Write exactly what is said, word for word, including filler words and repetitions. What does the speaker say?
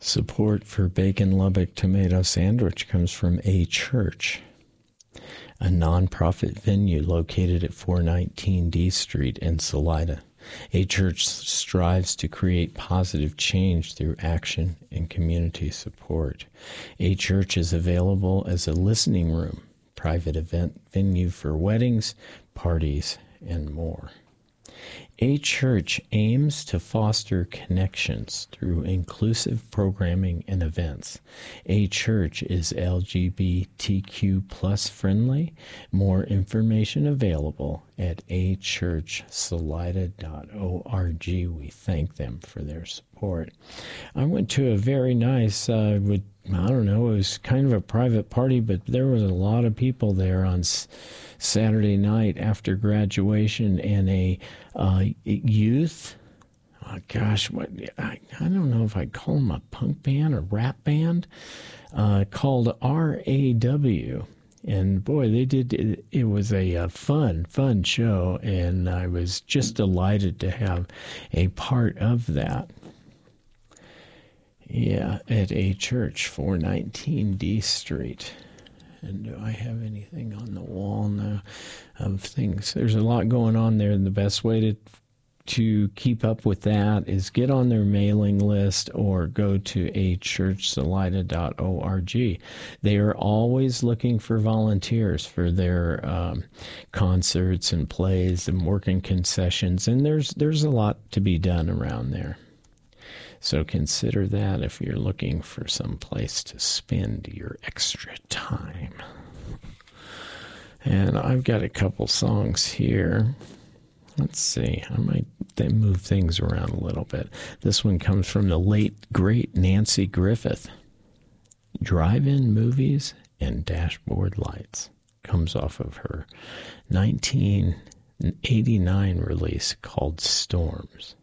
Support for Bacon Lubbock Tomato Sandwich comes from A Church, a nonprofit venue located at four nineteen D Street in Salida. A Church strives to create positive change through action and community support. A Church is available as a listening room, private event venue for weddings, parties, and more. A Church aims to foster connections through inclusive programming and events. A Church is L G B T Q plus friendly. More information available at a church salida dot org. We thank them for their support. I went to a very nice, uh, with, I don't know, it was kind of a private party, but there was a lot of people there on S- Saturday night after graduation, and a uh, youth, oh gosh, what I, I don't know if I'd call them a punk band or rap band, uh, called R A W. And boy, they did, it, it was a, a fun, fun show, and I was just delighted to have a part of that. Yeah, at A Church, four nineteen D Street. And do I have anything on the wall now of things? There's a lot going on there, and the best way to to keep up with that is get on their mailing list or go to a church salida dot org. They are always looking for volunteers for their um, concerts and plays and working concessions, and there's there's a lot to be done around there. So consider that if you're looking for some place to spend your extra time. And I've got a couple songs here. Let's see. I might then move things around a little bit. This one comes from the late, great Nancy Griffith. Drive-in movies and dashboard lights. Comes off of her nineteen eighty-nine release called Storms.